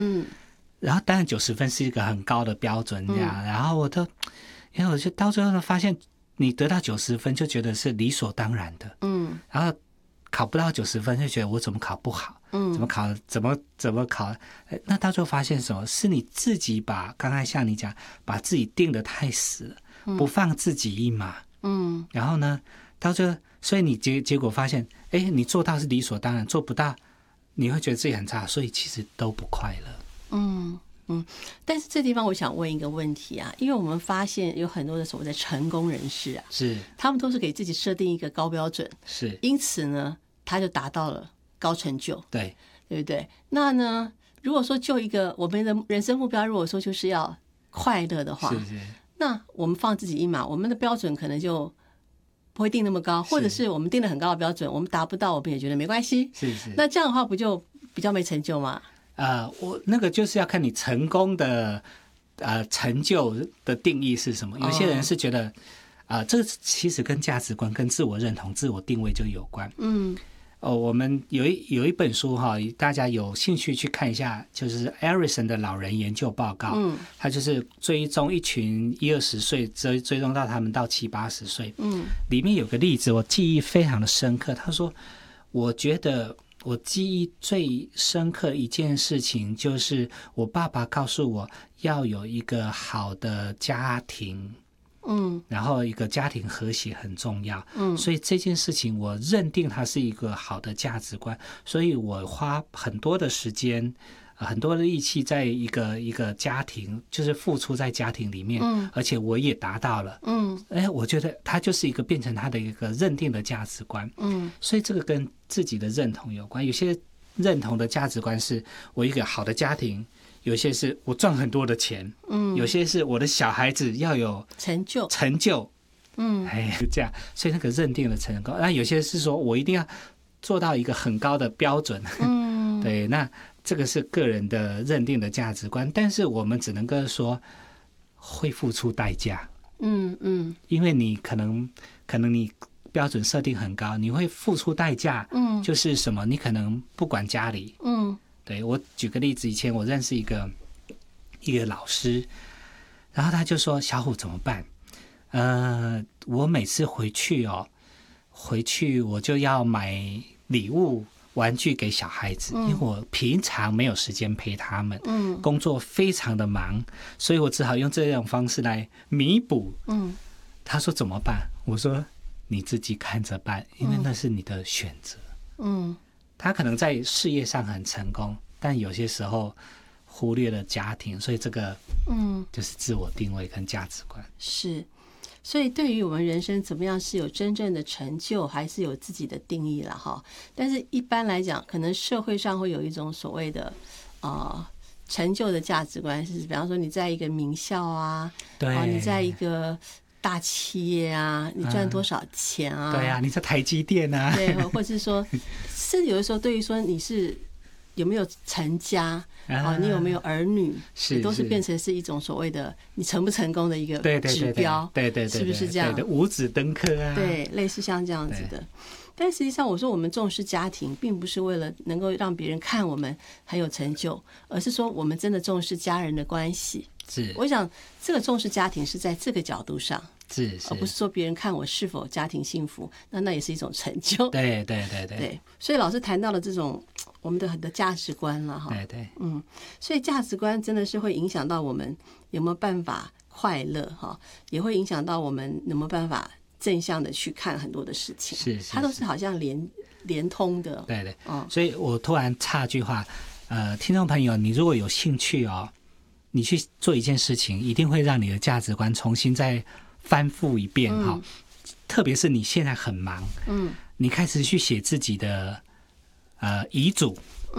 然后当然90分是一个很高的标准这样，然后因为我就到最后呢发现，你得到90分就觉得是理所当然的，然后考不到90分就觉得我怎么考不好，怎么考，那到最后发现什么？是你自己刚才像你讲，把自己定得太死了，不放自己一马，然后呢，到最后，所以你结果发现，你做到是理所当然，做不到，你会觉得自己很差，所以其实都不快乐。 但是这地方我想问一个问题啊，因为我们发现有很多的所谓的成功人士啊， 是他们都是给自己设定一个高标准， 是， 因此呢，他就达到了高成就， 对不对？那呢，如果说就一个我们的人生目标，如果说就是要快乐的话， 是， 那我们放自己一马，我们的标准可能就不会定那么高，或者是我们定了很高的标准，我们达不到，我们也觉得没关系， 是， 那这样的话不就比较没成就吗？ 我那个就是要看你成功的成就的定义是什么。有些人是觉得这个其实跟价值观、跟自我认同、自我定位就有关。我们有一本书哈，大家有兴趣去看一下，就是 Erickson 的老人研究报告。他就是追踪一群10-20岁，追踪到他们到70-80岁。里面有个例子我记忆非常的深刻。他说，我觉得我记忆最深刻的一件事情，就是我爸爸告诉我要有一个好的家庭，然后一个家庭和谐很重要，所以这件事情我认定它是一个好的价值观，所以我花很多的时间，很多的力气在一个家庭，就是付出在家庭里面，而且我也达到了，我觉得它就是一个变成他的一个认定的价值观，所以这个跟自己的认同有关。有些认同的价值观是我一个好的家庭，有些是我赚很多的钱，有些是我的小孩子要有成就，这样，所以那个认定的成功。那有些是说我一定要做到一个很高的标准，对，那这个是个人的认定的价值观，但是我们只能够说会付出代价，因为你可能你标准设定很高，你会付出代价，就是什么？你可能不管家里，对，我举个例子，以前我认识一个老师，然后他就说：“小虎怎么办？我每次回去我就要买礼物、玩具给小孩子，因为我平常没有时间陪他们，工作非常的忙，所以我只好用这种方式来弥补。”他说怎么办？我说你自己看着办，因为那是你的选择。他可能在事业上很成功，但有些时候忽略了家庭，所以这个就是自我定位跟价值观。 是，所以对于我们人生怎么样是有真正的成就，还是有自己的定义了哈。但是一般来讲，可能社会上会有一种所谓的成就的价值观，是比方说你在一个名校啊， 对， 你在一个大企业啊，你赚多少钱啊？ 对啊，你在台积电啊， 对，或者是说，甚至有的时候对于说你是有没有成家你有没有儿女，都是变成是一种所谓的你成不成功的一个指标， 对， 是不是这样？ 五子登科啊， 对，类似像这样子的。但实际上，我说我们重视家庭，并不是为了能够让别人看我们很有成就，而是说我们真的重视家人的关系。 是， 我想这个重视家庭是在这个角度上， 是， 而不是说别人看我是否家庭幸福，那也是一种成就。 对。 所以老师谈到了这种我们的很多价值观了哈。 对， 所以价值观真的是会影响到我们有没有办法快乐哈，也会影响到我们有没有办法正向的去看很多的事情。 是， 它都是好像连通的。 对，所以我突然插句话，听众朋友，你如果有兴趣你去做一件事情，一定会让你的价值观重新再翻覆一遍特别是你现在很忙，你开始去写自己的遗嘱，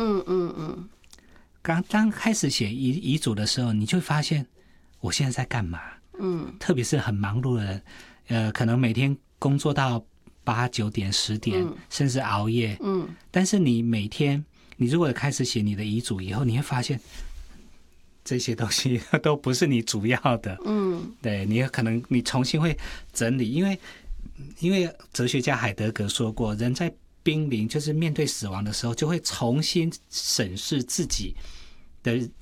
刚开始写遗嘱的时候，你就会发现我现在在干嘛，特别是很忙碌的人，可能每天工作到8、9点、10点，甚至熬夜，但是你每天，你如果开始写你的遗嘱以后，你会发现这些东西都不是你主要的，对，你可能你重新会整理，因为哲学家海德格说过，人在濒临就是面对死亡的时候，就会重新审视自己的